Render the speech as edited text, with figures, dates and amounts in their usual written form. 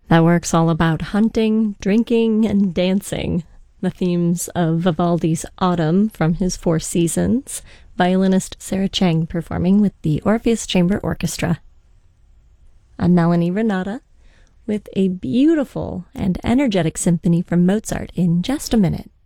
That work's all about hunting, drinking, and dancing, the themes of Vivaldi's Autumn from his Four Seasons, violinist Sarah Chang performing with the Orpheus Chamber Orchestra. I'm Melanie Renata with a beautiful and energetic symphony from Mozart in just a minute.